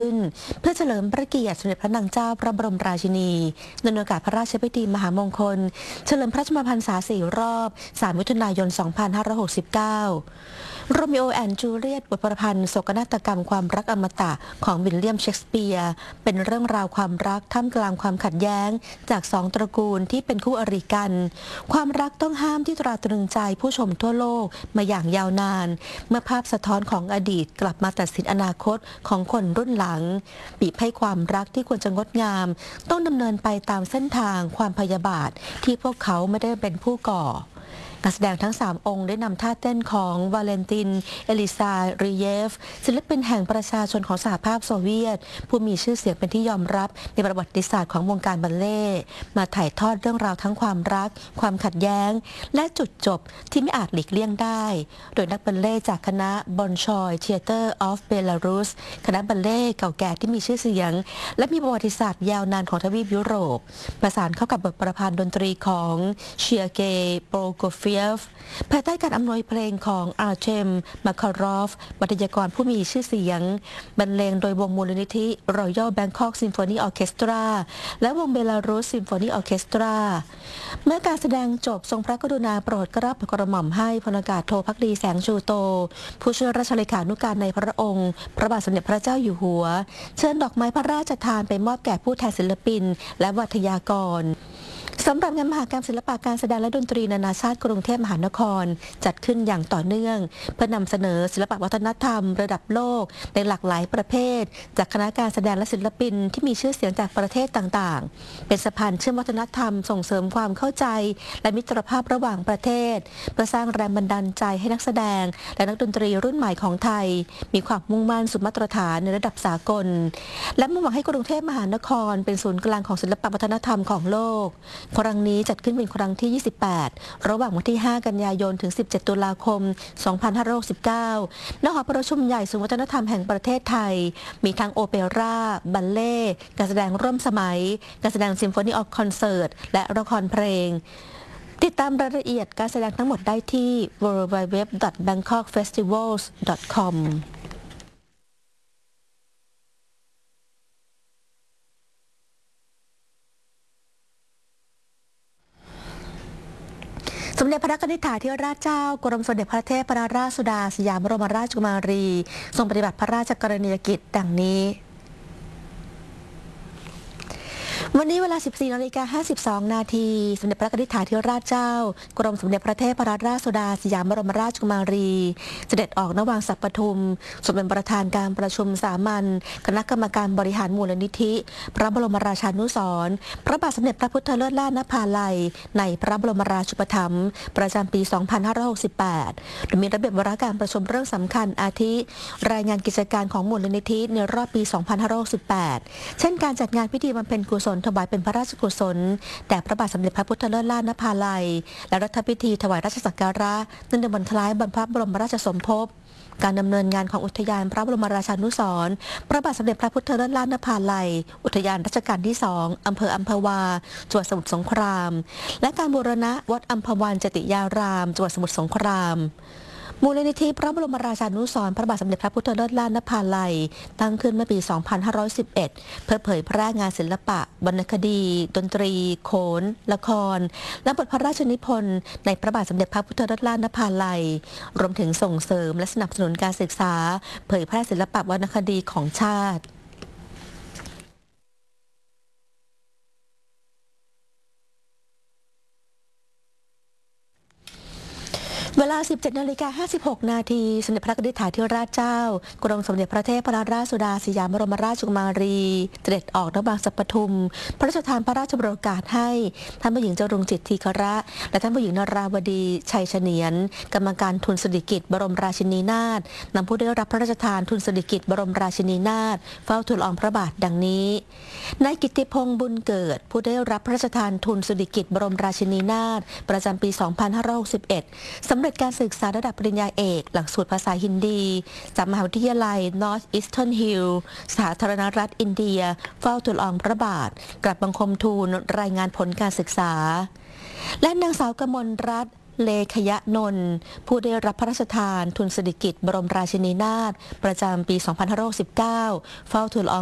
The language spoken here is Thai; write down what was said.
ขึ้นเพื่อเฉลิมพระเกียรติสมเด็จพระนางเจ้าพระบรมราชินีในโอกาสพระราชพิธีมหามงคลเฉลิมพระชนมพรรษา4 รอบ3 มิถุนายน 2569 โรมิโอแอนด์จูเลียตบทประพันธ์โศกนาฏกรรมความรักอมตะของวิลเลียมเชกสเปียร์เป็นเรื่องราวความรักท่ามกลางความขัดแย้งจากสองตระกูลที่เป็นคู่อริกันความรักต้องห้ามที่ตราตรึงใจผู้ชมทั่วโลกมาอย่างยาวนานเมื่อภาพสะท้อนของอดีตกลับมาตัดสินอนาคตของคนรุ่นหลังบีบให้ความรักที่ควรจะงดงามต้องดำเนินไปตามเส้นทางความพยาบาทที่พวกเขาไม่ได้เป็นผู้ก่อนักแสดงทั้ง3องค์ได้นำท่าเต้นของวาเลนตินเอลิซารีเยฟศิลปินแห่งประชาชนของสหภาพโซเวียตผู้มีชื่อเสียงเป็นที่ยอมรับในประวัติศาสตร์ของวงการบัลเล่ต์มาถ่ายทอดเรื่องราวทั้งความรักความขัดแย้งและจุดจบที่ไม่อาจหลีกเลี่ยงได้โดยนักบัลเล่ต์จากคณะบอนชอยเทียเตอร์ออฟเบลารุสคณะบัลเล่ต์เก่าแก่ที่มีชื่อเสียงและมีประวัติศาสตร์ยาวนานของทวีปยุโรปประสานเข้ากับบทประพันธ์ดนตรีของเชียเกโปรโกเฟียฟภายใต้การอำนวยเพลงของอาร์เทมมาคารอฟบรรยากรผู้มีชื่อเสียงบรรเลงโดยวงมูลนิธิ Royal Bangkok Symphony Orchestra และวงเบลารุส Symphony Orchestra เมื่อการแสดงจบทรงพระกรุณาโปรดเกล้าโปรดกระหม่อมให้พลอากาศโทภักดีแสงชูโตผู้ช่วยราชเลขานุการในพระองค์พระบาทสมเด็จพระเจ้าอยู่หัวเชิญดอกไม้พระราชทานไปมอบแก่ผู้แทนศิลปินและวิทยากรสำหรับงานมหกรรมศิลปะการแสดงและดนตรีนานาชาติกรุงเทพมหานครจัดขึ้นอย่างต่อเนื่องเพื่อนำเสนอศิลปวัฒนธรรมระดับโลกในหลากหลายประเภทจากคณะการแสดงและศิลปินที่มีชื่อเสียงจากประเทศต่างๆเป็นสะพานเชื่อมวัฒนธรรมส่งเสริมความเข้าใจและมิตรภาพระหว่างประเทศเพื่อสร้างแรงบันดาลใจให้นักแสดงและนักดนตรีรุ่นใหม่ของไทยมีความมุ่งมั่นสู่มาตรฐานในระดับสากลและมุ่งหวังให้กรุงเทพมหานครเป็นศูนย์กลางของศิลปวัฒนธรรมของโลกครั้งนี้จัดขึ้นเป็นครั้งที่ 28 ระหว่างวันที่ 5 กันยายน ถึง 17 ตุลาคม 2569 ณ หอประชุมใหญ่ศูนย์วัฒนธรรมแห่งประเทศไทย มีทั้งโอเปร่า บัลเล่ต์การแสดงร่วมสมัย การแสดงซิมโฟนีออร์คอนเสิร์ต และละครเพลง ติดตามรายละเอียดการแสดงทั้งหมดได้ที่ www.bangkokfestivals.comสมเด็จพระนิธิถาธิราชเจ้ากรมสมเด็จพระเทพรัตนราชสุดาสยามบรมราชกุมารีทรงปฏิบัติพระราชกรณียกิจดังนี้วันนี้เวลา 14:52 นาทีสมเด็จพระนิธิถาธิราชเจ้ากรมสมเด็จพระเทพรัตนราชสุดาสยามบรมราชกุมารีเสด็จออกณวังสัปทุมทรงเป็นประธานการประชุมสามัญคณะกรรมการบริหารมูลนิธิพระบรมราชานุสรณ์พระบาทสมเด็จพระพุทธเลิศล่านภาลัยในพระบรมราชูปถัมภ์ประจำปี 2568 โดยมีระเบียบวาระการประชุมเรื่องสำคัญอาทิรายงานกิจการของมูลนิธิในรอบปี 2568 เช่นการจัดงานพิธีบำเพ็ญกุศลถวายเป็นพระราชกุศลแด่พระบาทสมเด็จพระพุทธเลิศล่านภาลัยและรัฐพิธีถวายราชสักการะเนื่องในวันคล้ายวันพระบรมราชสมภพการดำเนินงานของอุทยานพระบรมราชานุสรณ์พระบาทสมเด็จพระพุทธเลิศล่านภาลัยอุทยานรัชกาลที่ 2อำเภออัมพวาจังหวัดสมุทรสงครามและการบูรณะวัดอัมพวันจติยารามจังหวัดสมุทรสงครามมูลนิธิพระบรมราชานุสรณ์พระบาทสมเด็จพระพุทธเลิศล่านภาลัยตั้งขึ้นเมื่อปี 2511 เพื่อเผยแพร่งานศิลปะวรรณคดีดนตรีโขนละครและบทพระราชนิพนธ์ในพระบาทสมเด็จพระพุทธเลิศล่านภาลัยรวมถึงส่งเสริมและสนับสนุนการศึกษาเผยแพร่ศิลปะวรรณคดีของชาติเวลา 17:56 นาทีสมเด็จพระนิธิถาธิราชเจ้ากรมสมเด็จพระเทพรัตนราชสุดาสยามบรมราชกุมารีเสด็จออกณวังสัปทุมพระราชทานพระราชโอกาสให้ท่านผู้หญิงจรุงจิตทีฆระและท่านผู้หญิงนราวดีชัยเฉนียนกรรมการทุนสิริกิติ์บรมราชินีนาถนำผู้ได้รับพระราชทานทุนสิริกิติ์บรมราชินีนาถเฝ้าทูลละอองพระบาทดังนี้นายกิตติพงษ์บุญเกิดผู้ได้รับพระราชทานทุนสิริกิติ์บรมราชินีนาถประจำปี 2561 สำเร็จการศึกษาระดับปริญญาเอกหลักสูตรภาษาฮินดีจากมหาวิทยาลัย North Eastern Hill สาธารณรัฐอินเดียเฝ้าทูลละอองพระบาทกราบบังคมทูลรายงานผลการศึกษาและนางสาวกมลรัตน์เลขยนนท์ผู้ได้รับพระราชทานทุนเศรษฐกิจบรมราชินีนาถประจำปี 2569 เฝ้าทูลละออง